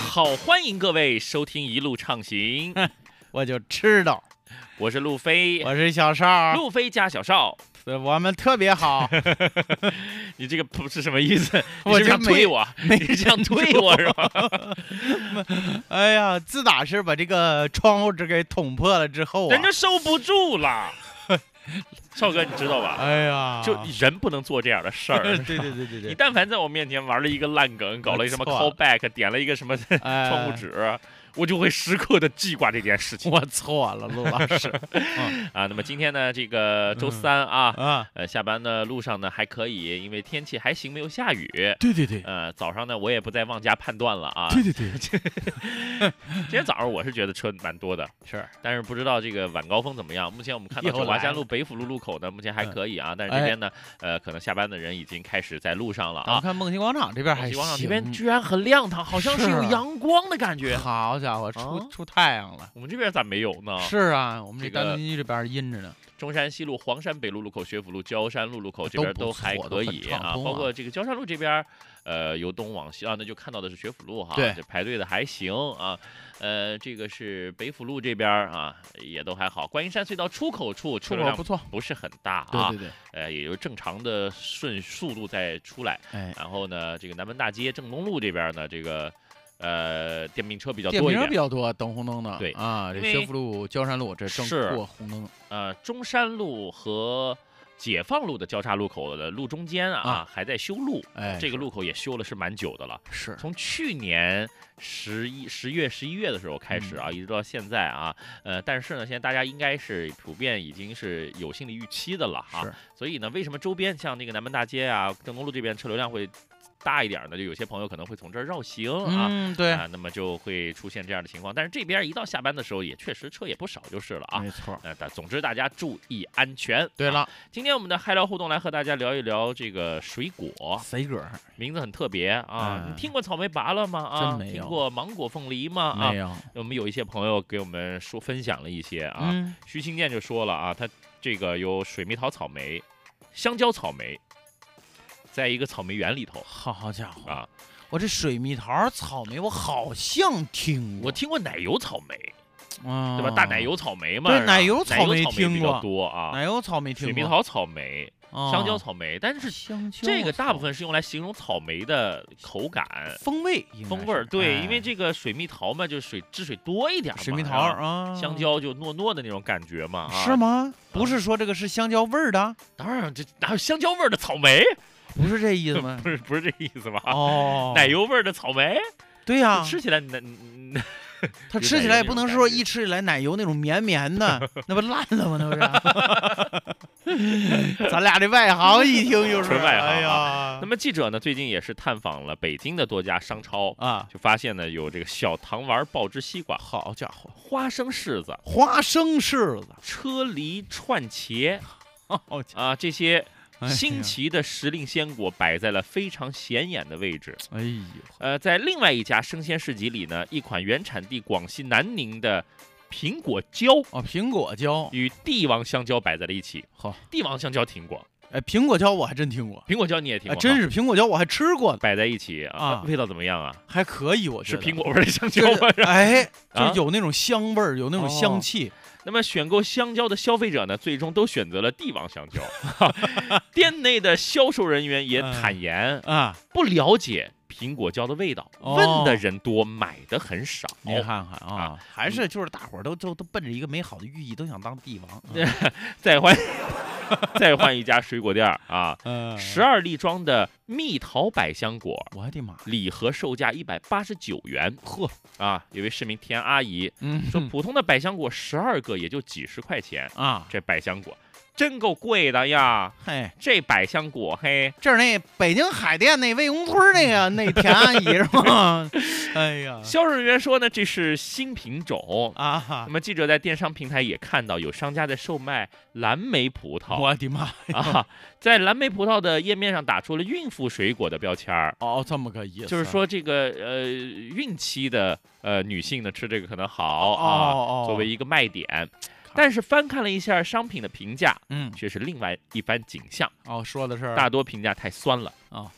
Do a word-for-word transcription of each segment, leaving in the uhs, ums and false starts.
好，欢迎各位收听一路畅行。 我就知道， 我是路飞， 我是小邵， 路飞加小邵， 我们特别好。 你这个不是什么意思？ 我你是想推我？ 没你是想推我是吧？ 哎呀，自打是把这个窗户纸给捅破了之后啊， 人家收不住了。少哥，你知道吧？ 哎呀， 就人不能做这样的事儿。 对对对对对， 你但凡在我面前玩了一个烂梗，搞了一什么 callback， 点了一个什么窗户纸。我就会时刻的记挂这件事情。 我错了，陆老师。 嗯、啊，那么今天呢，这个周三啊， 嗯、啊， 呃，下班的路上呢还可以，因为天气还行，没有下雨。 对对对。 呃，早上呢我也不再妄加判断了啊。 对对对。 今天早上我是觉得车蛮多的， 是， 但是不知道这个晚高峰怎么样。目前我们看到九华山路北辅路路口呢，目前还可以啊，嗯、但是这边呢， 哎、 呃，可能下班的人已经开始在路上了啊。 我看梦溪广场这边还行， 梦溪广场这边居然很亮堂，好像是有阳光的感觉。 好家伙，出、 啊、 出太阳了。 我们这边咋没有呢？ 是啊，我们这丹东区这边阴着呢。 中山西路、黄山北路路口、学府路、焦山路路口这边都还可以啊，包括这个焦山路这边，呃，由东往西啊，那就看到的是学府路哈， 对， 这排队的还行啊。呃，这个是北辅路这边啊，也都还好。观音山隧道出口处出口不错， 不是很大啊，对对对， 呃，也就正常的顺速度在出来。 哎， 然后呢，这个南门大街、正东路这边呢，这个。呃，电瓶车比较多一点， 电瓶车比较多，等红灯的。 对啊，这学府路、焦山路这正过红灯。 呃，中山路和解放路的交叉路口的路中间啊， 啊还在修路。 哎， 这个路口也修了是蛮久的了。 是， 从去年十一、十月、十一月的时候开始啊，嗯、一直到现在啊。呃，但是呢，现在大家应该是普遍已经是有心理预期的了啊。 是。 所以呢，为什么周边像那个南门大街啊、正东路这边车流量会大一点呢？就有些朋友可能会从这儿绕行啊， 嗯，对啊，那么就会出现这样的情况。但是这边一到下班的时候，也确实车也不少就是了啊。 没错。 呃，但总之大家注意安全。 对了， 啊、今天我们的嗨聊互动来和大家聊一聊这个水果。 水果名字很特别啊， 嗯、 你听过草莓拔了吗？啊， 真没有。 听过芒果凤梨吗？啊， 没有。 我们有一些朋友给我们说分享了一些啊， 嗯、 徐新建就说了啊，他这个有水蜜桃草莓、香蕉草莓。在一个草莓园里头， 好家伙啊！ 我这水蜜桃草莓，我好像听过， 我听过奶油草莓， 嗯， 对吧？大奶油草莓嘛， 对，奶油草莓听过多啊， 奶油草莓听过， 水蜜桃草莓、 哦、 香蕉草莓，但是这个大部分是用来形容草莓的口感、 风味、 风味儿。对， 哎、 因为这个水蜜桃嘛，就是水汁水多一点嘛， 水蜜桃啊， 香蕉就糯糯的那种感觉嘛，啊、 是吗？不是说这个是香蕉味儿的？ 当然，这哪有香蕉味儿的草莓？ 不是这意思吗？ 不是，不是这意思吧？ 哦， 奶油味儿的草莓， 对呀、啊， 吃起来那， 它吃起来也不能说一吃起来奶油那种绵绵的，那不烂了吗？那不是？咱俩这外行一听就是纯外行、啊。 哎呀， 那么记者呢，最近也是探访了北京的多家商超啊， 就发现呢有这个小糖丸爆汁西瓜， 好家伙， 花生柿子、 花生柿子、 车厘串茄， 哦、 啊这些。新奇的时令鲜果摆在了非常显眼的位置。 哎呦， 呃，在另外一家生鲜市集里呢，一款原产地广西南宁的苹果蕉哦，苹果蕉与帝王香蕉摆在了一起。 好， 帝王香蕉听过， 哎，苹果蕉我还真听过， 苹果蕉你也听过， 哎、真是苹果蕉我还吃过， 摆在一起啊，味道怎么样啊？ 还可以，我觉得是苹果味的香蕉吗？ 哎，就是有那种香味儿，有那种香气。 哦，那么选购香蕉的消费者呢，最终都选择了帝王香蕉。店内的销售人员也坦言啊， 不了解苹果蕉的味道， 哦、 问的人多，买的很少。 你看看啊，啊还是就是大伙儿都都都奔着一个美好的寓意，都想当帝王。 嗯、再换再换一家水果店啊，十二粒装的蜜桃百香果， 我的妈， 礼盒售价一百八十九元。 呵啊，有位市民田阿姨， 嗯， 说普通的百香果十二个也就几十块钱啊， 这百香果。真够贵的呀！ 嘿， 这百香果，嘿， 这是那北京海淀那魏公村那个那田阿姨是吗？哎呀， 销售人员说呢，这是新品种啊。 那么记者在电商平台也看到有商家在售卖蓝莓葡萄。 我的妈啊，在蓝莓葡萄的页面上打出了孕妇水果的标签儿。 哦，这么个意思， 就是说这个呃孕期的呃女性呢吃这个可能好啊， 哦哦、 作为一个卖点。但是翻看了一下商品的评价， 嗯， 却是另外一番景象。 哦，说的是大多评价太酸了啊、哦，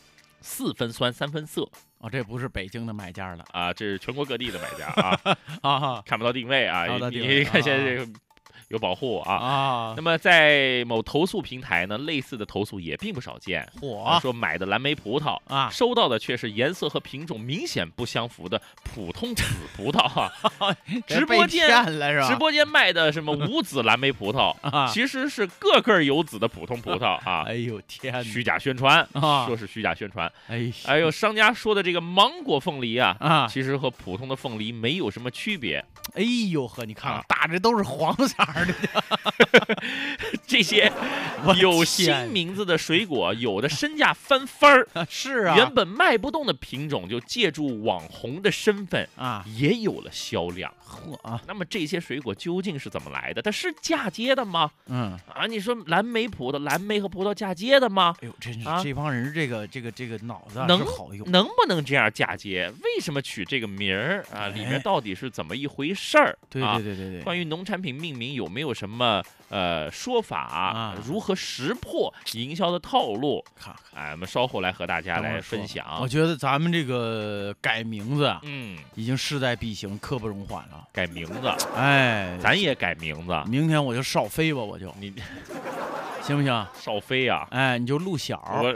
四分酸三分涩。 哦，这不是北京的买家了啊，这是全国各地的买家啊， 啊， 看不到定位啊， 看不到定位你看现在这啊个有保护啊。 啊那，么在某投诉平台呢，类似的投诉也并不少见。啊嚯说买的蓝莓葡萄啊， 收到的却是颜色和品种明显不相符的普通紫葡萄啊！直播间骗了是吧？ 直播间卖的什么无籽蓝莓葡萄， 啊， 其实是个个有籽的普通葡萄啊！ 哎呦天哪， 虚假宣传， 啊说是虚假宣传。 哎还有商家说的这个芒果凤梨啊， 啊， 其实和普通的凤梨没有什么区别。 哎呦呵，你看啊打着都是黄色儿的， 这些我有天新名字的水果，有的身价翻番儿。 是啊， 原本卖不动的品种，就借助网红的身份， 啊， 也有了销量。 嚯啊， 那么这些水果究竟是怎么来的？它是嫁接的吗？ 嗯， 啊，你说蓝莓葡萄，蓝莓和葡萄嫁接的吗？ 哎呦，真是啊这帮人这个这个这个脑子啊能是好用， 能不能这样嫁接？为什么取这个名儿啊？里面哎到底是怎么一回事儿？ 对啊对对对对， 关于农产品命名有没有什么呃说法？ 啊如何识破营销的套路？ 看看， 哎，我们稍后来和大家来等会儿说分享我。觉得咱们这个改名字啊， 嗯， 已经势在必行，刻不容缓了。 改名字， 哎， 咱也改名字。 明天我就少飞吧，我就你行不行？ 少飞啊！ 哎，你就陆小， 我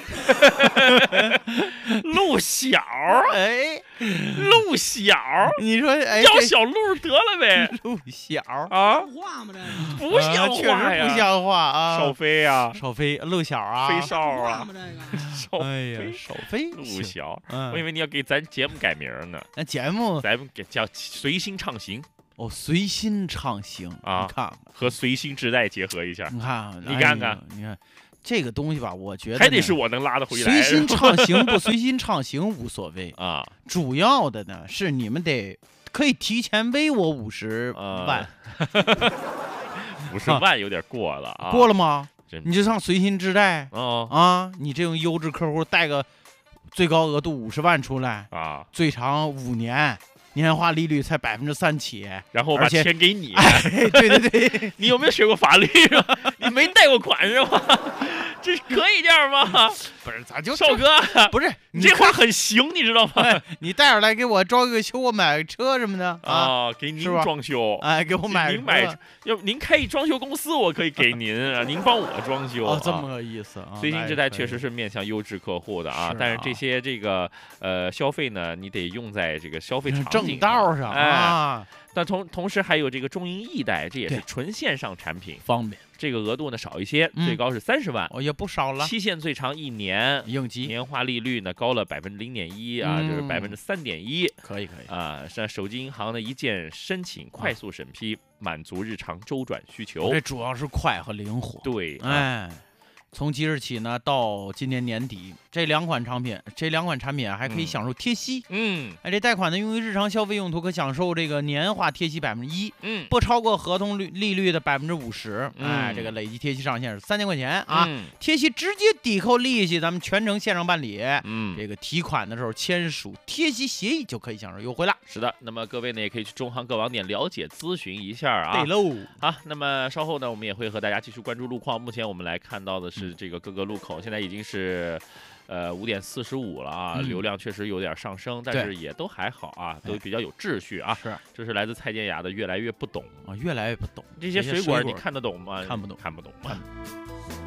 陆小， 哎， 陆小， 你说哎， 叫这小鹿得了呗陆小啊！ 话吗？这个不像啊确实话呀！ 不像话啊！ 少飞呀， 少飞，陆小啊， 飞少话啊， 吗？这个少哎呀， 飞少飞， 陆行小。 嗯， 我以为你要给咱节目改名呢， 那节目咱们给叫随心畅行哦，随心畅行啊你看看， 和随心之带结合一下， 你看， 你看看哎呦，你看这个东西吧，我觉得还得呢是我能拉得回来。 随心畅行不随心畅行无所谓， 啊， 主要的呢是你们得可以提前微我五十呃万， 五十万有点过了啊， 过了吗真？ 你就上随心之带哦啊，你这种优质客户带个最高额度五十万出来， 啊， 最长五年，年化利率才百分之三起。 然后我把而且钱给你， 哎，对对对， 你有没有学过法律啊？你没贷过款是吧？这可以这样吗？ 不是，咱就少哥， 不是你这话很行，你知道吗？ 哎，你带着来给我装个修，我买个车什么的啊， 啊，给您是吧装修， 哎，给我买个您买车， 要不您开一装修公司，我可以给您啊，您帮我装修哦，这啊么个意思啊。 随心之带确实是是面向优质客户的啊， 是啊但是这些这个呃消费呢，你得用在这个消费场正景道上哎， 啊， 但同同时还有这个中英易贷，这也是对纯线上产品， 方便， 这个额度呢少一些， 嗯最高是三十万， 哦，也不少了， 期限最长一年， 应急年化利率呢高了百分之零点一啊，就是嗯百分之三点一可以可以， 啊，像手机银行呢一键申请，快速审批，满足日常周转需求这。主要是快和灵活。 对，啊， 哎，从即日起呢，到今年年底，这两款产品，这两款产品啊，还可以嗯享受贴息。 嗯哎，这贷款呢，用于日常消费用途，可享受这个年化贴息百分之一， 嗯不超过合同率利率的百分之五十。哎， 嗯这个累计贴息上限是三千块钱啊， 嗯贴息直接抵扣利息，咱们全程线上办理。 嗯， 这个提款的时候签署贴息协议就可以享受优惠了。 是的。那么各位呢，也可以去中行各网点了解咨询一下啊对。喽， 好，那么稍后呢，我们也会和大家继续关注路况。目前我们来看到的是这个各个路口，现在已经是。呃，五点四十五了啊， 嗯流量确实有点上升，但对是也都还好啊，都哎比较有秩序啊。 是这是来自蔡健雅的《越来越不懂》。 啊，越来越不懂这些些水果水你看得懂吗？ 看不懂看不懂。 看